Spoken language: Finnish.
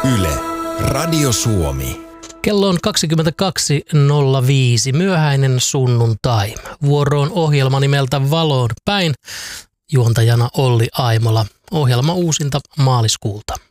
Yle, Radio Suomi. Kello on 22.05, myöhäinen sunnuntai. Vuoroon ohjelma nimeltä Valoon päin. Juontajana Olli Aimola. Ohjelma uusinta maaliskuulta.